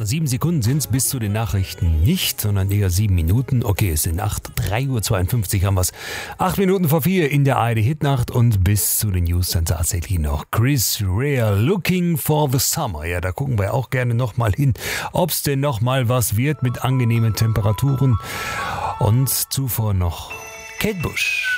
7 Sekunden sind es bis zu den Nachrichten nicht, sondern eher 7 Minuten. Okay, es sind 3:52 Uhr haben wir es. 8 Minuten vor 4 in der ARD-Hitnacht und bis zu den News dann tatsächlich noch Chris Rea, Looking for the Summer. Ja, da gucken wir auch gerne nochmal hin, ob es denn nochmal was wird mit angenehmen Temperaturen. Und zuvor noch Kate Bush.